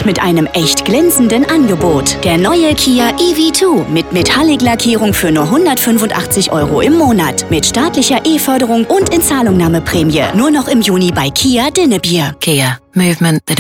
mit einem echt glänzenden Angebot. Der neue Kia EV2 mit Metallic-Lackierung für nur 185 € im Monat. Mit staatlicher E-Förderung und Inzahlungnahmeprämie. Nur noch im Juni bei Kia Dinnebier. Kia. Movement that